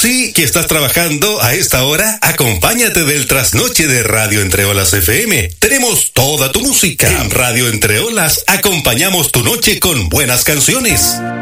Sí, que estás trabajando a esta hora, acompáñate del trasnoche de Radio Entre Olas FM. Tenemos toda tu música. En Radio Entre Olas acompañamos tu noche con buenas canciones.